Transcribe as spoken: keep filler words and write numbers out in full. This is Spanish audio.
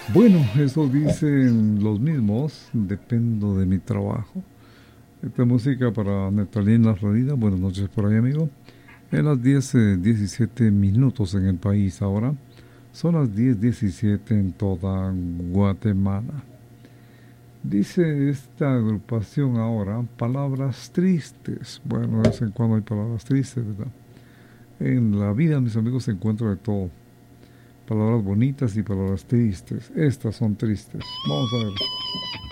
Bueno, eso dicen los mismos, dependo de mi trabajo. Esta música para Netalina Florida. Buenas noches por ahí, amigo. En las diez eh, diecisiete minutos en el país ahora. Son las diez diecisiete en toda Guatemala. Dice esta agrupación ahora, palabras tristes. Bueno, de vez en cuando hay palabras tristes, ¿verdad? En la vida, mis amigos, se encuentra de todo. Palabras bonitas y palabras tristes. Estas son tristes. Vamos a ver.